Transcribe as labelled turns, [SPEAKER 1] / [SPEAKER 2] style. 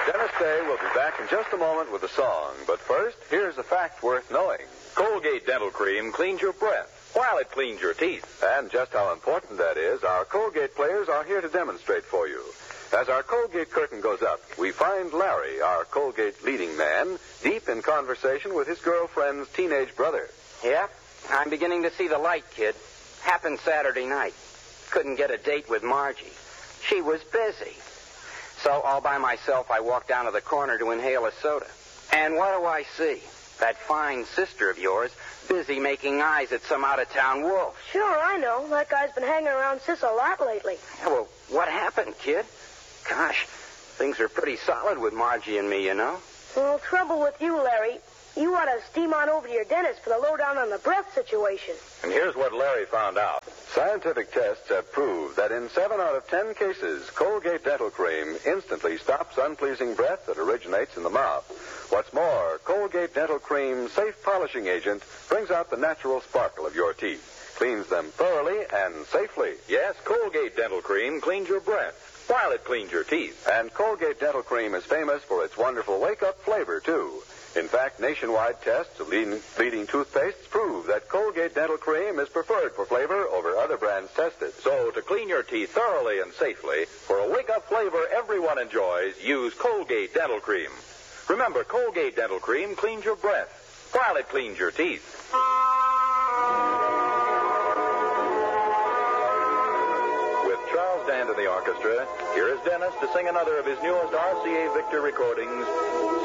[SPEAKER 1] Dennis Day will be back in just a moment with a song. But first, here's a fact worth knowing.
[SPEAKER 2] Colgate Dental Cream cleans your breath while it cleans your teeth.
[SPEAKER 1] And just how important that is, our Colgate players are here to demonstrate for you. As our Colgate curtain goes up, we find Larry, our Colgate leading man, deep in conversation with his girlfriend's teenage brother.
[SPEAKER 3] Yep, I'm beginning to see the light, kid. Happened Saturday night. Couldn't get a date with Margie. She was busy. So all by myself, I walked down to the corner to inhale a soda. And what do I see? That fine sister of yours busy making eyes at some out-of-town wolf.
[SPEAKER 4] Sure, I know. That guy's been hanging around Sis a lot lately.
[SPEAKER 3] Yeah, well, what happened, kid? Gosh, things are pretty solid with Margie and me, you know.
[SPEAKER 4] Well, trouble with you, Larry. You ought to steam on over to your dentist for the lowdown on the breath situation.
[SPEAKER 2] And here's what Larry found out.
[SPEAKER 1] Scientific tests have proved that in 7 out of 10 cases, Colgate Dental Cream instantly stops unpleasing breath that originates in the mouth. What's more, Colgate Dental Cream's safe polishing agent brings out the natural sparkle of your teeth, cleans them thoroughly and safely.
[SPEAKER 2] Yes, Colgate Dental Cream cleans your breath while it cleans your teeth.
[SPEAKER 1] And Colgate Dental Cream is famous for its wonderful wake-up flavor, too. In fact, nationwide tests of leading toothpastes prove that Colgate Dental Cream is preferred for flavor over other brands tested.
[SPEAKER 2] So, to clean your teeth thoroughly and safely, for a wake-up flavor everyone enjoys, use Colgate Dental Cream. Remember, Colgate Dental Cream cleans your breath while it cleans your teeth. With Charles Dand and the orchestra, here is Dennis to sing another of his newest RCA Victor recordings,